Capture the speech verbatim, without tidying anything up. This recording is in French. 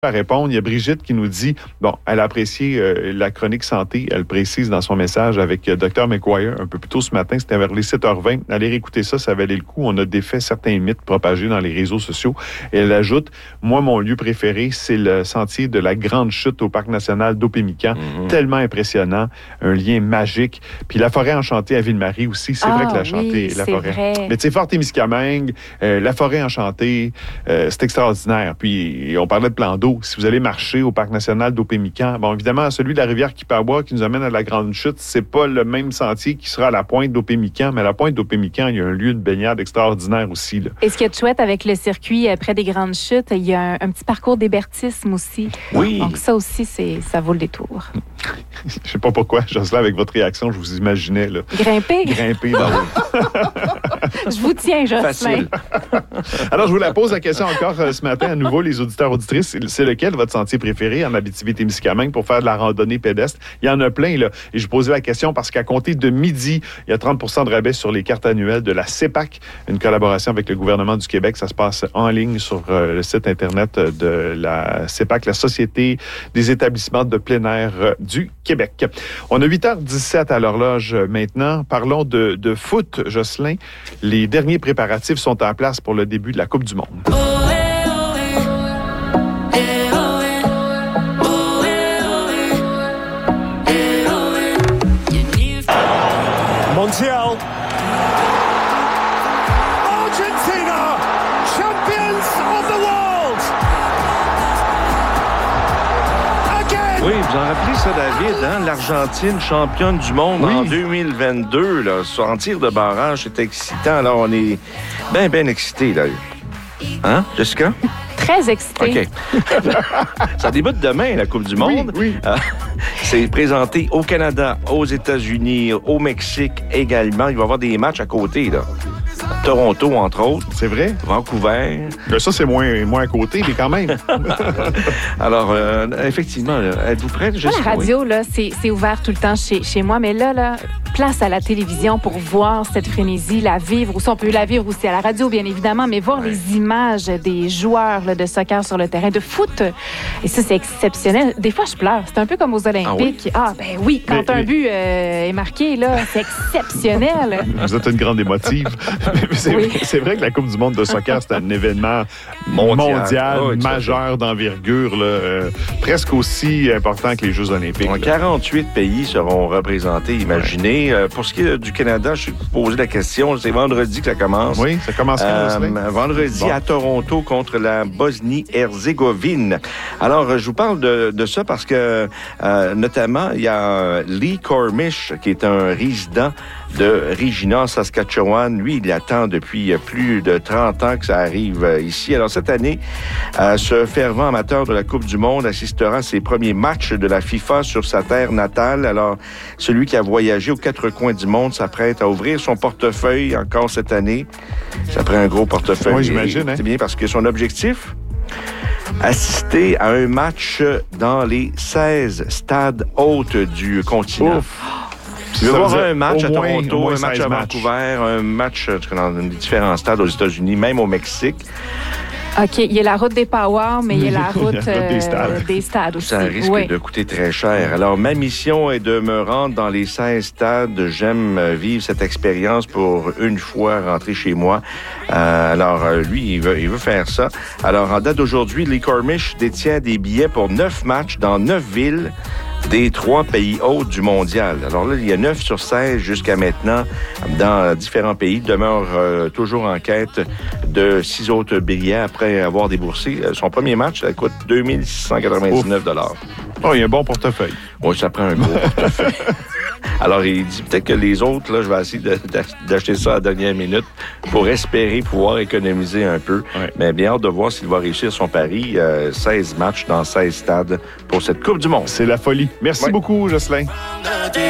à répondre. Il y a Brigitte qui nous dit, bon, elle a apprécié euh, la chronique santé, elle précise dans son message avec euh, Dr McGuire un peu plus tôt ce matin, c'était vers les sept heures vingt. Allez réécouter ça, ça valait le coup. On a défait certains mythes propagés dans les réseaux sociaux. Et elle ajoute, moi, mon lieu préféré, c'est le sentier de la Grande Chute au Parc national d'Opémican. Mm-hmm. Tellement impressionnant, un lien magique. Puis la forêt enchantée à Ville-Marie aussi, c'est ah, vrai que la, oui, la forêt. Vrai. Mais tu sais, Fort-Témiscamingue, euh, la forêt enchantée, euh, c'est extraordinaire. Puis on parlait de plan d'eau. Si vous allez marcher au Parc national d'Opémican, bon, évidemment, celui de la rivière Kipawa qui nous amène à la Grande Chute, c'est pas le même sentier qui sera à la pointe d'Opémican, mais à la pointe d'Opémican, il y a un lieu de baignade extraordinaire aussi, là. Et ce qui est chouette avec le circuit euh, près des Grandes Chutes, il y a un, un petit parcours d'hébertisme aussi. Oui. Donc ça aussi, c'est, ça vaut le détour. Je sais pas pourquoi, Jocelyn, avec votre réaction, je vous imaginais, là. Grimper? Grimper dans Je vous tiens, Jocelyn. Facile. Alors, je vous la pose la question encore euh, ce matin à nouveau, les auditeurs auditrices. C'est, c'est lequel votre sentier préféré en Abitibi-Témiscamingue pour faire de la randonnée pédestre? Il y en a plein, là. Et je posais la question parce qu'à compter de midi, il y a trente pour cent de rabais sur les cartes annuelles de la C E P A C, une collaboration avec le gouvernement du Québec. Ça se passe en ligne sur euh, le site Internet de la C E P A C, la Société des établissements de plein air euh, du Québec. On a huit heures dix-sept à l'horloge maintenant. Parlons de, de foot, Jocelyn. Les derniers préparatifs sont en place pour le début de la Coupe du Monde. Montiel. Argentina, champions of the world. Again. Oui, vous en rappelez ça, David, hein? L'Argentine, championne du monde oui. en deux mille vingt-deux, là, sur en tir de barrage, c'est excitant. Alors, on est bien, bien excités, là. Hein, Jessica? Très excité. OK. Ça débute demain, la Coupe du Monde. Oui, oui. Euh, c'est présenté au Canada, aux États-Unis, au Mexique également. Il va y avoir des matchs à côté, là. Toronto, entre autres. C'est vrai? Vancouver. Là, ça, c'est moins, moins à côté, mais quand même. Alors, euh, effectivement, là, êtes-vous prêts? La radio, là, c'est, c'est ouvert tout le temps chez, chez moi, mais là, là, place à la télévision pour voir cette frénésie, la vivre. Aussi, on peut la vivre aussi à la radio, bien évidemment, mais voir ouais. les images des joueurs là, de soccer sur le terrain, de foot. Et ça, c'est exceptionnel. Des fois, je pleure. C'est un peu comme aux Olympiques. Ah, oui? ah ben oui, quand mais, un mais... but euh, est marqué, là, c'est exceptionnel. Vous êtes une grande émotive. C'est, oui. vrai, c'est vrai que la Coupe du monde de soccer, c'est un événement mondial, mondial oh, majeur d'envergure, là, euh, presque aussi important que les Jeux olympiques. Bon, quarante-huit pays seront représentés, imaginez. Ouais. Euh, pour ce qui est du Canada, je vais vous poser la question. C'est vendredi que ça commence. Oui, ça commence quand, euh, Vendredi bon. à Toronto contre la Bosnie-Herzégovine. Alors, je vous parle de, de ça parce que, euh, notamment, il y a Lee Cormish, qui est un résident de Regina, Saskatchewan. Lui, il attend depuis plus de trente ans que ça arrive ici. Alors, cette année, euh, ce fervent amateur de la Coupe du monde assistera à ses premiers matchs de la FIFA sur sa terre natale. Alors, celui qui a voyagé aux quatre coins du monde s'apprête à ouvrir son portefeuille encore cette année. Ça prend un gros portefeuille. Oui, j'imagine. Hein? C'est bien parce que son objectif, assister à un match dans les seize stades hôtes du continent. Ouf. Tu veux voir un match à Toronto, un match à Vancouver, un match dans différents stades aux États-Unis, même au Mexique. OK, il y a la route des Powers, mais il y a la route, la route euh, des, stades. des stades aussi. Ça risque oui. de coûter très cher. Alors, ma mission est de me rendre dans les seize stades. J'aime vivre cette expérience pour une fois rentrer chez moi. Euh, alors, lui, il veut, il veut faire ça. Alors, en date d'aujourd'hui, Lee Cormish détient des billets pour neuf matchs dans neuf villes des trois pays hôtes du mondial. Alors là, il y a neuf sur seize jusqu'à maintenant dans différents pays. Il demeure euh, toujours en quête de six autres billets après avoir déboursé. Son premier match, ça coûte deux mille six cent quatre-vingt-dix-neuf dollars. Oh, il y a un bon portefeuille. Oui, ça prend un gros portefeuille. Alors, il dit peut-être que les autres, là, je vais essayer de, d'acheter ça à la dernière minute pour espérer pouvoir économiser un peu. Ouais. Mais bien hâte de voir s'il va réussir son pari. Euh, seize matchs dans seize stades pour cette Coupe du monde. C'est la folie. Merci ouais. beaucoup, Jocelyn.